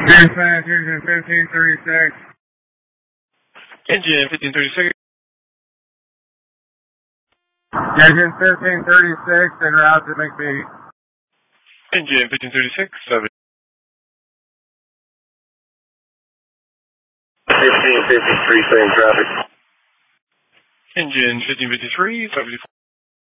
Dispatch, engine 1536. Engine 1536. Engine 1536 en route to McBee. Engine 1536, 1553, same traffic. Engine 1553, 74.